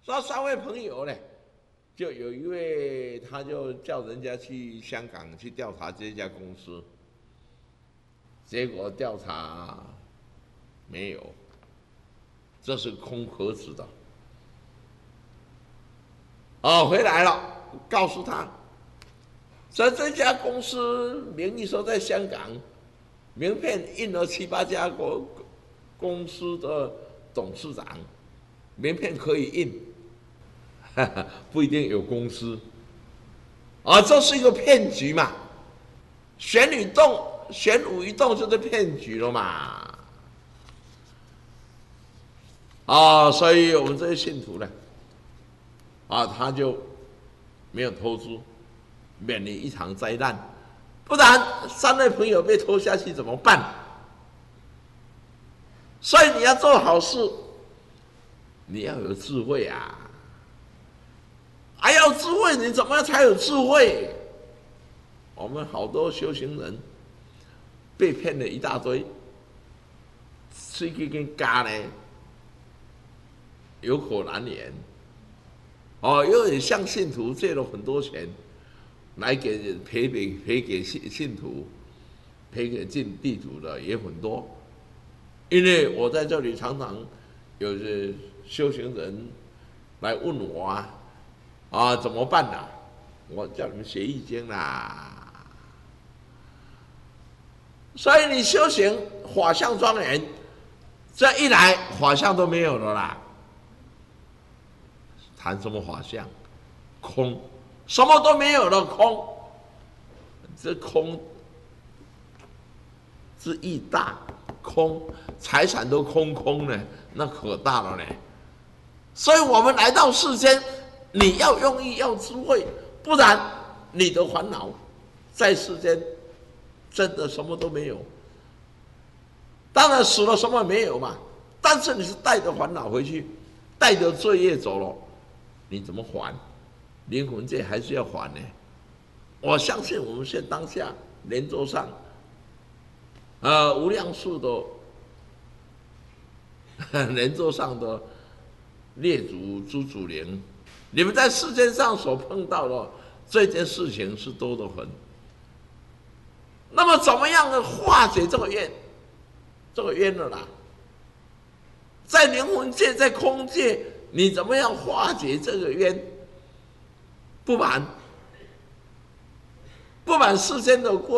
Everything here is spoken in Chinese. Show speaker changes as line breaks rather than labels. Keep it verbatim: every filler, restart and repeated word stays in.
那三位朋友呢，就有一位他就叫人家去香港去调查这家公司，结果调查没有，这是空壳子的。哦，回来了，告诉他，说这家公司名义说在香港，名片印了七八家国公司的董事长，名片可以印，哈哈，不一定有公司。啊，这是一个骗局嘛，玄宇洞、玄武一洞就是骗局了嘛。啊，所以我们这些信徒呢，啊，他就没有偷猪，免了一场灾难。不然三位朋友被拖下去怎么办？所以你要做好事，你要有智慧啊！还要智慧，你怎么样才有智慧？我们好多修行人被骗了一大堆，这个跟家呢有口难言。哦，有点向信徒借了很多钱，来给赔给赔给信信徒，赔给进地主的也很多。因为我在这里常常有些修行人来问我啊，啊怎么办啊？我叫你们学易经啦。所以你修行法相庄严，这一来法相都没有了啦。谈什么法相？空，什么都没有了，空。这空之义大，空财产都空空呢，那可大了呢。所以我们来到世间，你要用意，要智慧，不然你的烦恼在世间真的什么都没有。当然死了什么没有嘛，但是你是带着烦恼回去，带着罪业走了。你怎么还？灵魂界还是要还呢。我相信我们现当下莲州上，呃，无量数的莲州上的列祖诸祖灵，你们在世界上所碰到的这件事情是多得很。那么怎么样的化解这个冤？这个冤了啦，在灵魂界，在空界。你怎么样化解这个冤？不满，不满世间的过。